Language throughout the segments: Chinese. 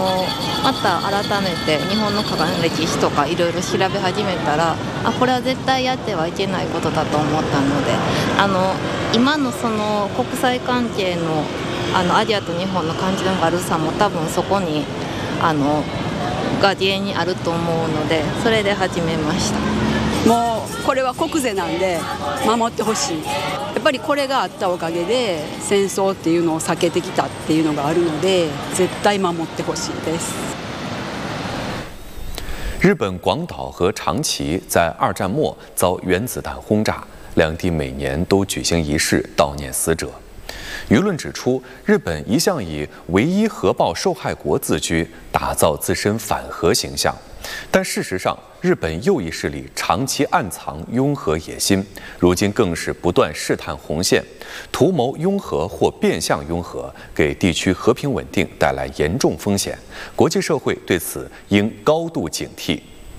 また改めて日本の科学の歴史とかいろいろ調べ始めたら、これは絶対やってはいけないことだと思ったので、今のその国際関係のアジアと日本の感じの悪さも多分そこにが原因にあると思うので、それで始めました。 もうこれは国是なんで守ってほしい。やっぱりこれがあったおかげで戦争っていうのを避けてきたっていうのがあるので、絶対守ってほしいです。 日本广岛和长崎在二战末遭原子弹轰炸，两地每年都举行仪式悼念死者。舆论指出，日本一向以唯一核爆受害国自居，打造自身反核形象。但事实上，日本右翼势力长期暗藏拥核野心，如今更是不断试探红线，图谋拥核或变相拥核，给地区和平稳定带来严重风险。国际社会对此应高度警惕。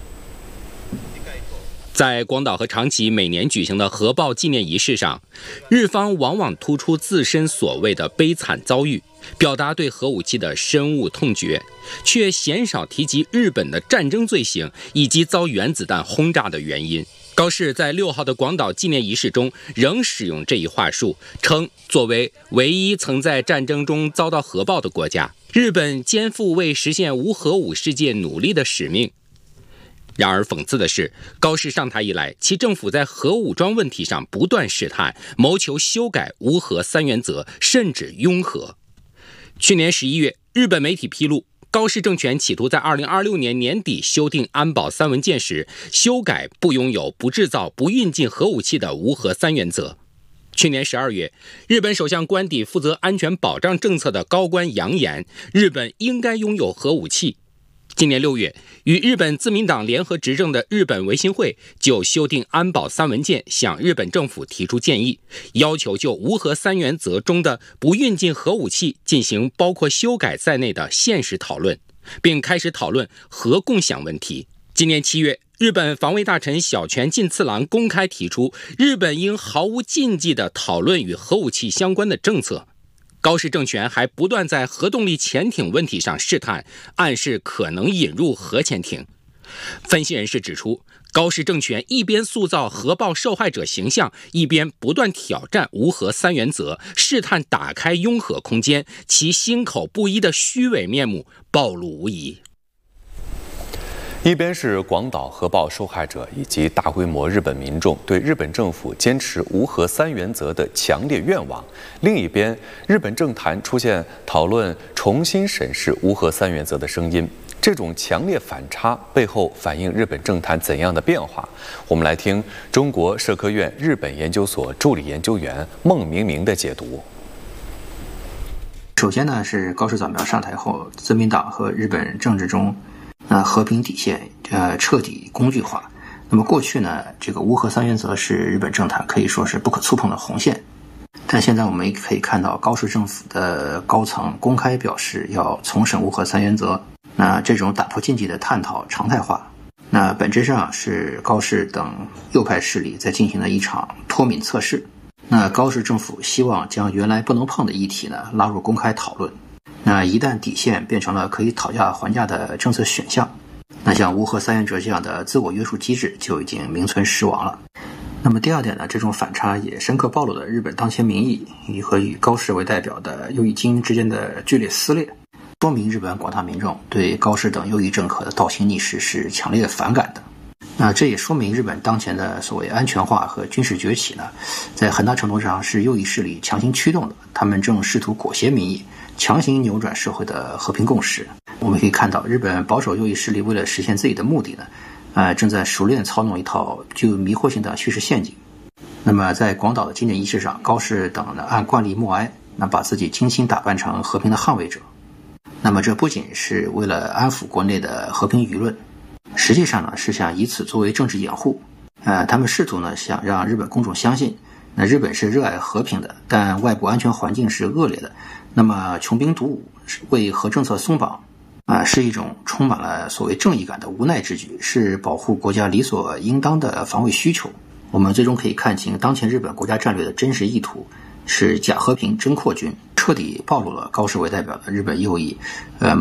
在广岛和长崎每年举行的核爆纪念仪式上，日方往往突出自身所谓的悲惨遭遇，表达对核武器的深恶痛绝，却鲜少提及日本的战争罪行以及遭原子弹轰炸的原因。高市在6号的广岛纪念仪式中仍使用这一话术，称作为唯一曾在战争中遭到核爆的国家，日本肩负为实现无核武世界努力的使命。然而讽刺的是，高市上台以来，其政府在核武装问题上不断试探，谋求修改无核三原则，甚至拥核。去年11月，日本媒体披露，高市政权企图在2026年年底修订安保三文件时，修改不拥有、不制造、不运进核武器的无核三原则。去年12月，日本首相官邸负责安全保障政策的高官扬言，日本应该拥有核武器。今年6月，与日本自民党联合执政的日本维新会就修订安保三文件向日本政府提出建议，要求就无核三原则中的不运进核武器进行包括修改在内的现实讨论，并开始讨论核共享问题。今年7月，日本防卫大臣小泉进次郎公开提出，日本应毫无禁忌地讨论与核武器相关的政策。高市政权还不断在核动力潜艇问题上试探，暗示可能引入核潜艇。分析人士指出，高市政权一边塑造核爆受害者形象，一边不断挑战无核三原则，试探打开拥核空间，其心口不一的虚伪面目暴露无遗。 一边是广岛核爆受害者以及大规模日本民众对日本政府坚持无核三原则的强烈愿望，另一边日本政坛出现讨论重新审视无核三原则的声音。这种强烈反差背后反映日本政坛怎样的变化？我们来听中国社科院日本研究所助理研究员孟明明的解读。 首先呢，是高市早苗上台后，自民党和日本政治中和平底线彻底工具化。那么过去呢，这个无核三原则是日本政坛可以说是不可触碰的红线。但现在我们可以看到，高市政府的高层公开表示要重审无核三原则。那这种打破禁忌的探讨常态化，那本质上是高市等右派势力在进行了一场脱敏测试。那高市政府希望将原来不能碰的议题呢拉入公开讨论。那一旦底线变成了可以讨价还价的政策选项，那像无核三原则这样的自我约束机制就已经名存实亡了。那么第二点呢，这种反差也深刻暴露了日本当前民意和以高市为代表的右翼精英之间的剧烈撕裂，说明日本广大民众对高市等右翼政客的倒行逆施是强烈反感的。那这也说明日本当前的所谓安全化和军事崛起呢，在很大程度上是右翼势力强行驱动的，他们正试图裹挟民意，强行扭转社会的和平共识。我们可以看到，日本保守右翼势力为了实现自己的目的呢，正在熟练操弄一套具有迷惑性的叙事陷阱。那么在广岛的纪念仪式上，高市等呢按惯例默哀，那把自己精心打扮成和平的捍卫者。那么这不仅是为了安抚国内的和平舆论，实际上呢是想以此作为政治掩护。他们试图呢想让日本公众相信，那日本是热爱和平的，但外部安全环境是恶劣的。那么穷兵黩武，为核政策松绑，是一种充满了所谓正义感的无奈之举，是保护国家理所应当的防卫需求。我们最终可以看清当前日本国家战略的真实意图，是假和平真扩军，彻底暴露了高市为代表的日本右翼